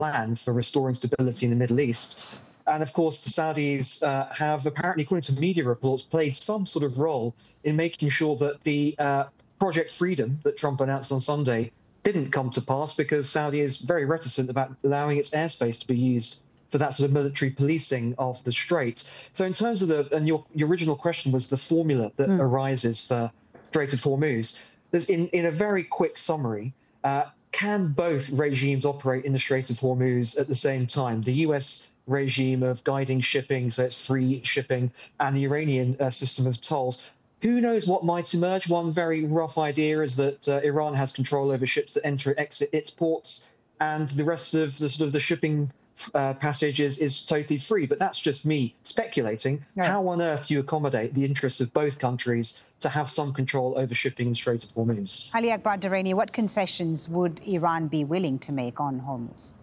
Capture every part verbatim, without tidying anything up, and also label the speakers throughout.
Speaker 1: plan for restoring stability in the Middle East. And of course, the Saudis uh, have apparently, according to media reports, played some sort of role in making sure that the uh, Project Freedom that Trump announced on Sunday didn't come to pass, because Saudi is very reticent about allowing its airspace to be used for that sort of military policing of the Strait. So in terms of the, and your, your original question was the formula that mm. arises for Strait of Hormuz. There's in, in a very quick summary, uh, can both regimes operate in the Strait of Hormuz at the same time? The U S regime of guiding shipping, so it's free shipping, and the Iranian uh, system of tolls. Who knows what might emerge? One very rough idea is that uh, Iran has control over ships that enter and exit its ports, and the rest of the sort of the shipping uh, passage is, is totally free. But that's just me speculating. Right. How on earth do you accommodate the interests of both countries to have some control over shipping in the Strait of Hormuz?
Speaker 2: Ali Akbar Durrani, what concessions would Iran be willing to make on Hormuz?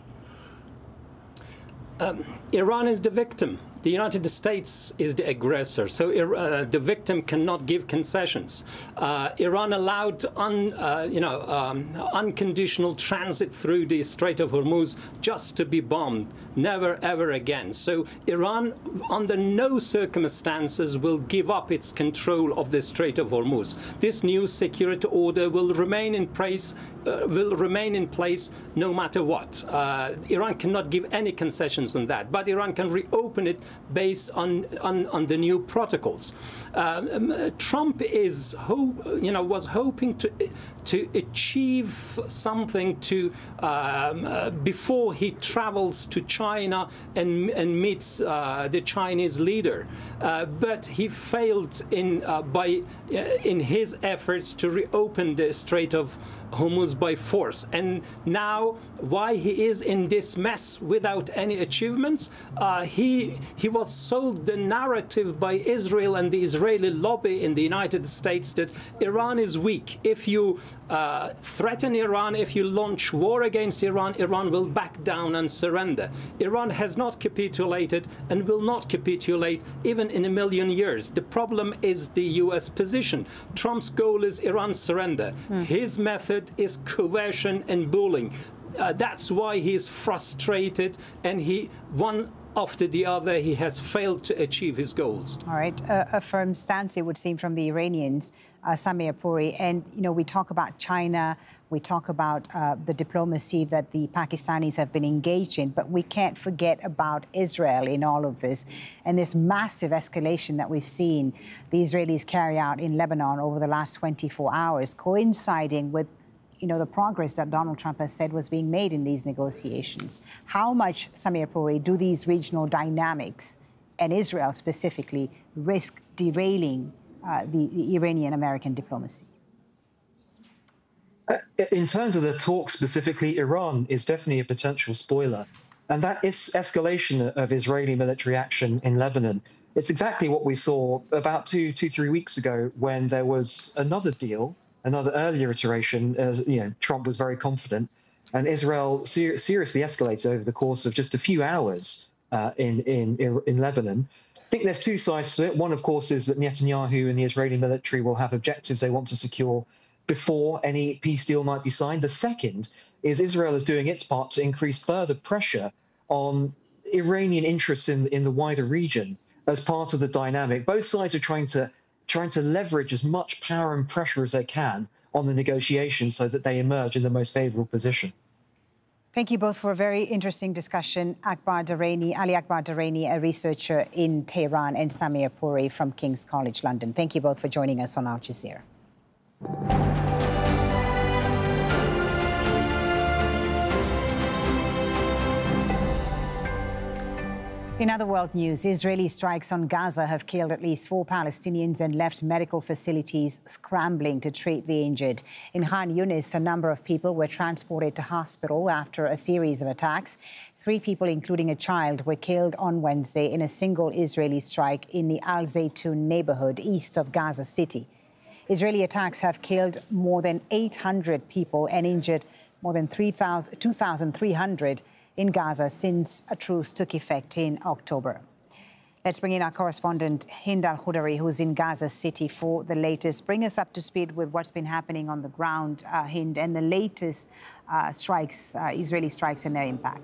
Speaker 3: Um, Iran is the victim. The United States is the aggressor, so uh, the victim cannot give concessions. Uh, Iran allowed un, uh, you know, um, unconditional transit through the Strait of Hormuz just to be bombed. Never, ever again. So Iran, under no circumstances, will give up its control of the Strait of Hormuz. This new security order will remain in place, uh, will remain in place no matter what. Uh, Iran cannot give any concessions on that, but Iran can reopen it based on, on, on the new protocols. Uh, um, Trump is, ho you know, was hoping to to achieve something to um, uh, before he travels to China and, and meets uh, the Chinese leader, uh, but he failed in uh, by uh, in his efforts to reopen the Strait of Hormuz by force. And now, why he is in this mess without any achievements? Uh, he he was sold the narrative by Israel and the Israeli lobby in the United States that Iran is weak. If you uh, threaten Iran, if you launch war against Iran, Iran will back down and surrender. Iran has not capitulated and will not capitulate even in a million years. The problem is the U S position. Trump's goal is Iran's surrender. Mm. His method is coercion and bullying. Uh, that's why he's frustrated, and he one after the other, he has failed to achieve his goals.
Speaker 2: All right, uh, a firm stance, it would seem, from the Iranians, uh, Samir Puri. And, you know, we talk about China, we talk about uh, the diplomacy that the Pakistanis have been engaged in, but we can't forget about Israel in all of this and this massive escalation that we've seen the Israelis carry out in Lebanon over the last twenty-four hours, coinciding with you know, the progress that Donald Trump has said was being made in these negotiations. How much, Samir Puri, do these regional dynamics, and Israel specifically, risk derailing uh, the, the Iranian-American diplomacy?
Speaker 1: Uh, in terms of the talk specifically, Iran is definitely a potential spoiler. And that is escalation of Israeli military action in Lebanon. It's exactly what we saw about two, two, three weeks ago when there was another deal, another earlier iteration, as you know, Trump was very confident, and Israel ser seriously escalated over the course of just a few hours uh, in, in in Lebanon. I think there's two sides to it. One, of course, is that Netanyahu and the Israeli military will have objectives they want to secure before any peace deal might be signed. The second is Israel is doing its part to increase further pressure on Iranian interests in in the wider region as part of the dynamic. Both sides are trying to trying to leverage as much power and pressure as they can on the negotiations so that they emerge in the most favorable position.
Speaker 2: Thank you both for a very interesting discussion. Akbar Durrani, Ali Akbar Durrani, a researcher in Tehran, and Samir Puri from King's College London. Thank you both for joining us on Al Jazeera. In other world news, Israeli strikes on Gaza have killed at least four Palestinians and left medical facilities scrambling to treat the injured. In Khan Yunis, a number of people were transported to hospital after a series of attacks. Three people, including a child, were killed on Wednesday in a single Israeli strike in the Al Zaytun neighborhood east of Gaza City. Israeli attacks have killed more than eight hundred people and injured more than two thousand three hundred in Gaza since a truce took effect in October. Let's bring in our correspondent, Hind Al-Khudari, who's in Gaza City for the latest. Bring us up to speed with what's been happening on the ground, uh, Hind, and the latest uh, strikes, uh, Israeli strikes and their impact.